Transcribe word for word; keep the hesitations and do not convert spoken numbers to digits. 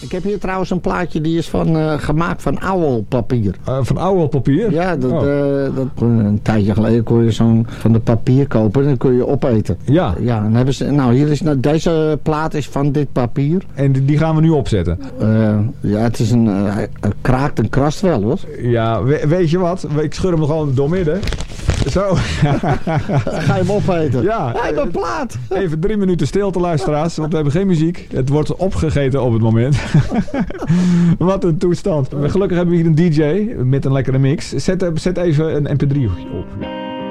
Ik heb hier trouwens een plaatje die is van, uh, gemaakt van ouwelpapier. Uh, van ouwelpapier? Ja, dat, oh. uh, dat, een tijdje geleden kon je zo'n van de papier kopen en dan kun je opeten. Ja. Ja, dan hebben ze, nou, hier is, nou, deze plaat is van dit papier. En die gaan we nu opzetten? Uh, ja, het is een, uh, een kraakt en krast wel, hoor. Ja, we, weet je wat? Ik schud hem gewoon doormidden. Zo. Ga je hem opeten? Ja. Hij heeft een plaat. Even drie minuten stilte, luisteraars, want we hebben geen muziek. Het wordt opgegeten op het moment. Wat een toestand. Gelukkig hebben we hier een D J met een lekkere mix. Zet, zet even een M P drie op. Ja.